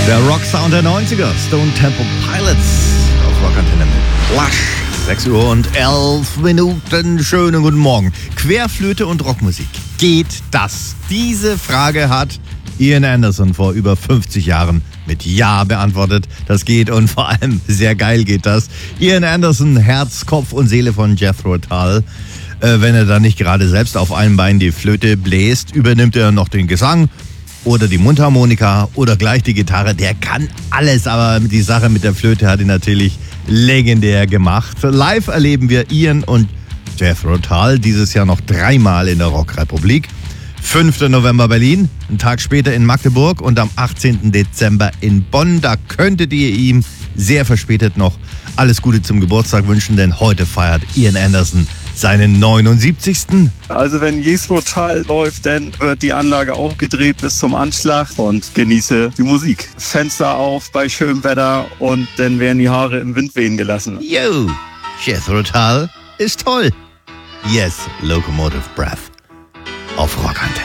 Der Rocksound der 90er, Stone Temple Pilots auf Rockantenne mit Plush. 6 Uhr und 11 Minuten. Schönen guten Morgen. Querflöte und Rockmusik. Geht das? Diese Frage hat Ian Anderson vor über 50 Jahren mit Ja beantwortet. Das geht und vor allem sehr geil geht das. Ian Anderson, Herz, Kopf und Seele von Jethro Tull. Wenn er dann nicht gerade selbst auf einem Bein die Flöte bläst, übernimmt er noch den Gesang oder die Mundharmonika oder gleich die Gitarre. Der kann alles, aber die Sache mit der Flöte hat ihn natürlich legendär gemacht. Live erleben wir Ian und Jethro Tull dieses Jahr noch 3-mal in der Rockrepublik. 5. November Berlin, einen Tag später in Magdeburg und am 18. Dezember in Bonn. Da könntet ihr ihm sehr verspätet noch alles Gute zum Geburtstag wünschen, denn heute feiert Ian Anderson seinen 79. Also wenn Jethro Tull läuft, dann wird die Anlage auch gedreht bis zum Anschlag und genieße die Musik. Fenster auf bei schönem Wetter und dann werden die Haare im Wind wehen gelassen. Yo, Jethro Tull ist toll. Yes, Locomotive Breath auf Rockantenne.